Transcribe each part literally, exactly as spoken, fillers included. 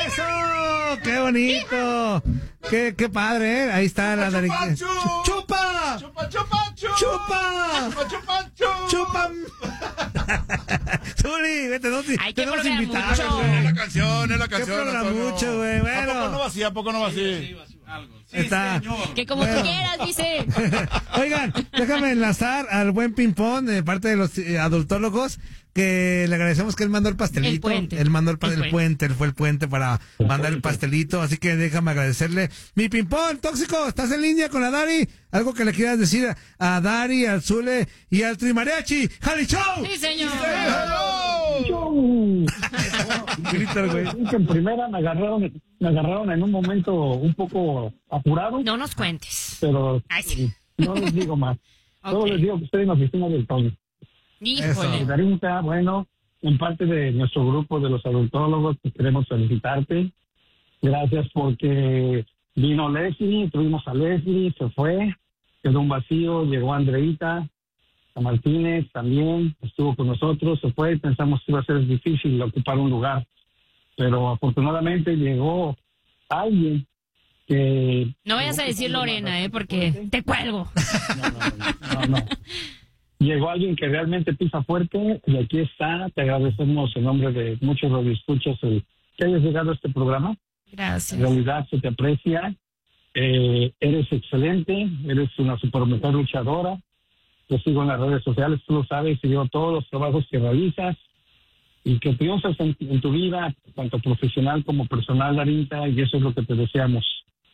¡Eso! ¡Qué bonito! ¡Qué, qué padre, eh! Ahí está la Dari. ¡Chupa! ¡Chupa, chupa, chupa! ¡Chupa, chupa, chupa! Zuli, vete, no, hay que tenemos programar invitados. mucho. Es la canción, es la canción. ¿Qué programa mucho, güey? Bueno. ¿A poco no va así? ¿A poco no va así? Sí, está. Que como Bueno. tú quieras, dice. Oigan, déjame enlazar al buen Pimpón de parte de los eh, adultólogos, que le agradecemos que él mandó el pastelito. El puente. Él mandó el, pa- El el puente. puente, él fue el puente para mandar el pastelito, así que déjame agradecerle. Mi Pimpón, tóxico, ¿estás en línea con la Dari? Algo que le quieras decir a, a Dari, al Zule y al Trimariachi. ¡Jali Show! Sí, señor. Grita el güey. Sí, que en primera me agarraron, me agarraron en un momento un poco apurado, No nos cuentes. pero Ay, sí. no les digo más. Solo Ok. les digo que estoy en la oficina del Toño. Híjole. Darinka, bueno, en parte de nuestro grupo de los adultólogos, pues queremos felicitarte. Gracias porque vino Leslie, tuvimos a Leslie, se fue, quedó un vacío, llegó Andreita, a Martínez también, estuvo con nosotros, se fue, pensamos que iba a ser difícil ocupar un lugar, pero afortunadamente llegó alguien que... No vayas a decir Lorena, eh, porque te cuelgo. No, no, no, no. Llegó alguien que realmente pisa fuerte y aquí está. Te agradecemos en nombre de muchos radioescuchas el que hayas llegado a este programa. En Gracias. realidad se te aprecia. Eh, eres excelente, eres una supermujer luchadora. Te sigo en las redes sociales, tú lo sabes, y yo todos los trabajos que realizas y que triunfas en, en tu vida, tanto profesional como personal, Darinka, y eso es lo que te deseamos.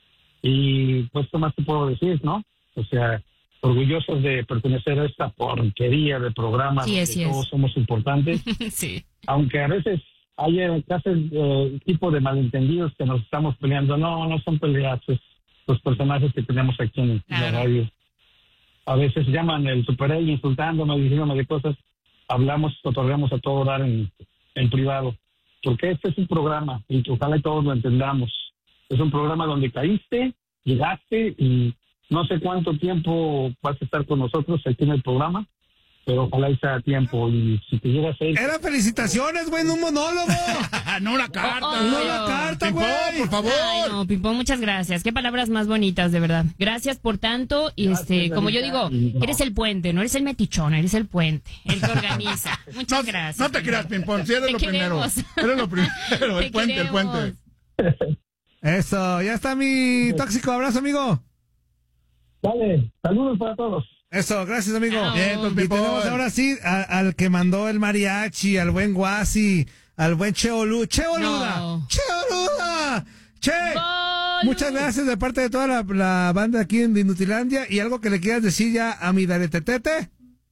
Y pues, ¿qué más te puedo decir, no? O sea, orgullosos de pertenecer a esta porquería de programa Sí, donde así es. todos somos importantes, Sí. aunque a veces hay casos, eh, tipo de malentendidos que nos estamos peleando. No, no son peleas, es los personajes que tenemos aquí en la Claro. radio. A veces llaman el superhéroe insultándome, diciéndome de cosas. Hablamos, otorgamos a todo dar en, en privado. Porque este es un programa y que ojalá todos lo entendamos. Es un programa donde caíste, llegaste y no sé cuánto tiempo vas a estar con nosotros aquí en el programa, pero ojalá sea tiempo. Y si te llegas a ir... Eran felicitaciones, güey, en un monólogo. No una carta. Oh, oh, No oh. la carta, Pimpón, güey. por favor. Ay, no, Pimpón, muchas gracias. Qué palabras más bonitas, de verdad. Gracias por tanto. Y Gracias, este, como yo digo, Darinka. eres el puente, no eres el metichón, eres el puente, el que organiza. Muchas No, gracias. no te creas, Pimpón, si eres Te lo primero. queremos. Eres lo primero, el Te puente, el queremos. puente. Eso, ya está mi tóxico. Abrazo, amigo. Dale, saludos para todos. Eso, gracias, amigo. Chao. Bien, don Y Pimpón. tenemos ahora sí a- al que mandó el mariachi, al buen Guasi, al buen Che Olu. ¡Che Oluda! No. ¡Che Oluda! ¡Che! Bolu. Muchas gracias de parte de toda la, la banda aquí en Inutilandia. ¿Y algo que le quieras decir ya a mi Daretetete?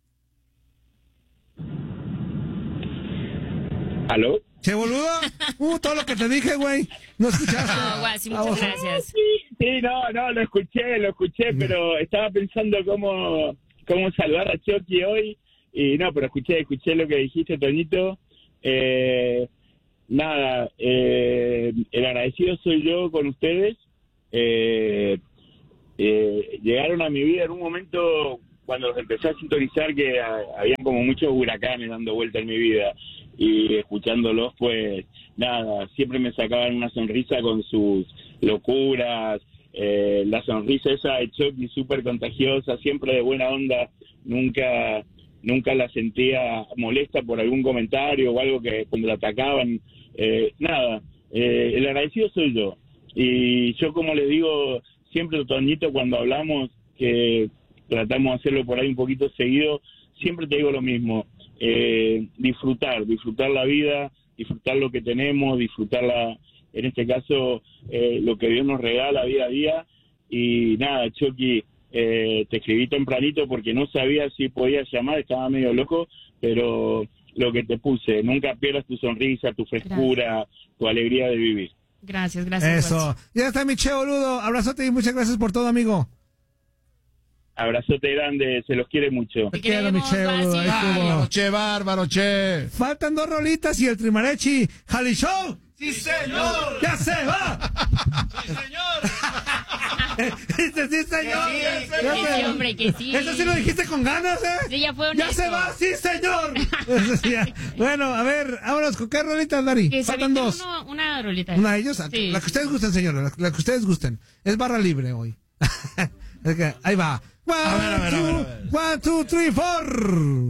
¿Aló? ¿Che boludo? Uh, todo lo que te dije, güey. No escuchaste. No, Guasi, muchas Vamos. gracias. Sí, no, no, lo escuché, lo escuché, pero estaba pensando cómo, cómo saludar a Chucky hoy. Y no, pero escuché, escuché lo que dijiste, Toñito. Eh, nada, eh, el agradecido soy yo con ustedes. Eh, eh, llegaron a mi vida en un momento cuando los empecé a sintonizar que a, habían como muchos huracanes dando vuelta en mi vida. Y escuchándolos, pues nada, siempre me sacaban una sonrisa con sus locuras, eh, la sonrisa esa de Chucky súper contagiosa, siempre de buena onda, nunca nunca la sentía molesta por algún comentario o algo que cuando la atacaban, eh, nada, eh, el agradecido soy yo. Y yo, como les digo siempre, Toñito, cuando hablamos, que tratamos de hacerlo por ahí un poquito seguido, siempre te digo lo mismo. Eh, disfrutar, disfrutar la vida, disfrutar lo que tenemos, disfrutar la, en este caso eh, lo que Dios nos regala día a día. Y nada, Chucky, eh, te escribí tempranito porque no sabía si podías llamar, estaba medio loco, pero lo que te puse, nunca pierdas tu sonrisa, tu frescura, tu alegría de vivir. Gracias, gracias. Eso. Guasi. Ya está mi Che boludo. Abrazote y muchas gracias por todo, amigo. Abrazote grande, se los quiere mucho. Te quiero, mi queremos, Che, Guasi. boludo. Ahí estuvo. Bárbaro, che, bárbaro, che. Faltan dos rolitas y el Trimarechi. ¡Jali Show! ¡Sí, señor! ¡Ya se va! ¡Sí, señor! Dice, sí, señor. Que Ya sí, se- hombre, que sí. Eso sí lo dijiste con ganas, ¿eh? Sí, ya fue ¡Ya honesto. se va! ¡Sí, señor! Eso sí, ya. Bueno, a ver, vámonos con qué rolita, Dari. Que se Faltan aviente dos. uno- una rolita. Una de ellos, Sí. la que ustedes gusten, señores, la, la que ustedes gusten. Es barra libre hoy. Es que, ahí va. One, A ver, a ver, a two, ver, a ver. one, two, three, four.